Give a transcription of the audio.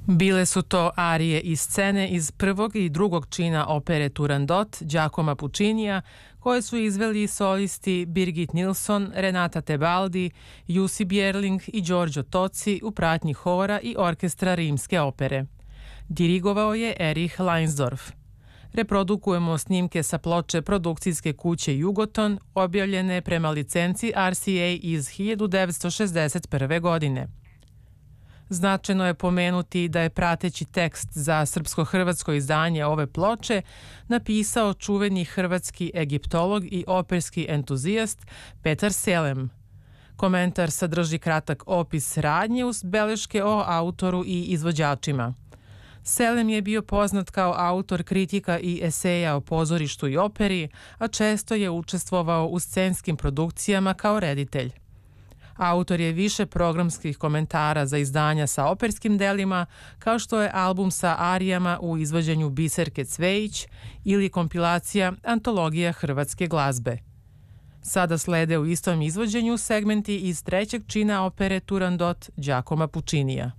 Bile su to arije i scene iz prvog i drugog čina opere Turandot Giacomo Puccinija, koje su izveli solisti Birgit Nilsson, Renata Tebaldi, Jussi Björling i Giorgio Tozzi u pratnji hora i orkestra Rimske opere. Dirigovao je Erich Leinsdorf. Reprodukujemo snimke sa ploče produkcijske kuće Jugoton, objavljene prema licenci RCA iz 1961. godine. Značajno je pomenuti da je prateći tekst za srpsko-hrvatsko izdanje ove ploče napisao čuveni hrvatski egiptolog i operski entuzijast Petar Selem. Komentar sadrži kratak opis radnje uz beleške o autoru i izvođačima. Selem je bio poznat kao autor kritika i eseja o pozorištu i operi, a često je učestvovao u scenskim produkcijama kao reditelj. Autor je više programskih komentara za izdanja sa operskim delima, kao što je album sa arijama u izvođenju Biserke Cvejić ili kompilacija Antologija hrvatske glazbe. Sada slede u istom izvođenju segmenti iz trećeg čina opere Turandot Giacomo Puccinija.